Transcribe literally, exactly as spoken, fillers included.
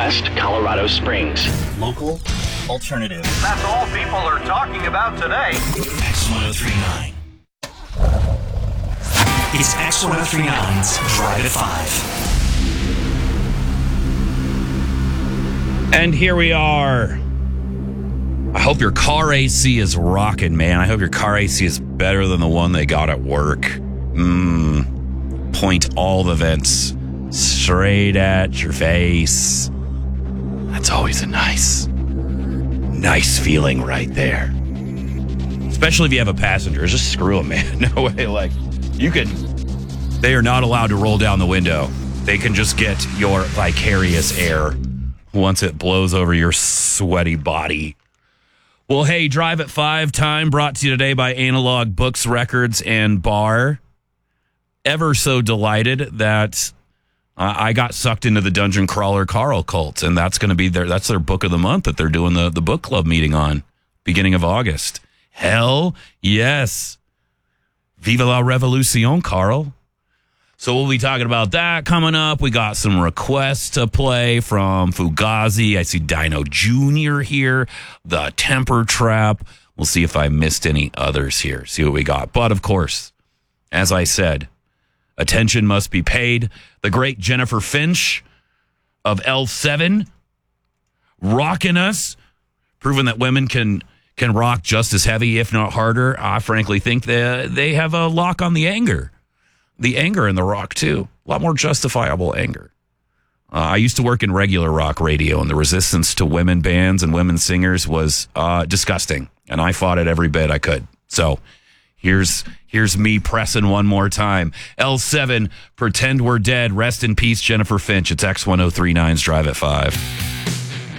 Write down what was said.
West Colorado Springs. Local alternative. That's all people are talking about today. X ten thirty-nine. It's X ten thirty-nine's Drive at five. And here we are. I hope your car A C is rocking, man. I hope your car A C is better than the one they got at work. Mmm. Point all the vents straight at your face. That's always a nice, nice feeling right there. Especially if you have a passenger. Just screw them, man. No way. Like, you can... They are not allowed to roll down the window. They can just get your vicarious air once it blows over your sweaty body. Well, hey, Drive at five time brought to you today by Analog Books, Records, and Bar. Ever so delighted that uh, I got sucked into the Dungeon Crawler Carl cult, and that's going to be their that's their book of the month that they're doing the, the book club meeting on, beginning of August. Hell yes. Viva la revolution, Carl. So we'll be talking about that coming up. We got some requests to play from Fugazi. I see Dino Junior here. The Temper Trap. We'll see if I missed any others here. See what we got. But, of course, as I said, attention must be paid. The great Jennifer Finch of L seven rocking us, proving that women can can rock just as heavy, if not harder. I frankly think they, they have a lock on the anger. The anger in the rock, too. A lot more justifiable anger. Uh, I used to work in regular rock radio, and the resistance to women bands and women singers was uh, disgusting. And I fought it every bit I could. So here's here's me pressing one more time. L seven, Pretend We're Dead. Rest in peace, Jennifer Finch. It's X ten thirty-nine's Drive at five.